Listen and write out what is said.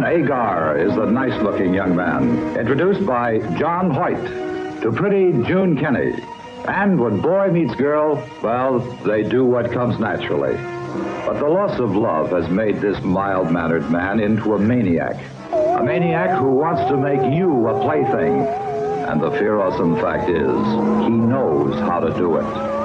John Agar is the nice-looking young man, introduced by John Hoyt to pretty June Kenny. And when boy meets girl, well, they do what comes naturally. But the loss of love has made this mild-mannered man into a maniac. A maniac who wants to make you a plaything. And the fearsome fact is, he knows how to do it.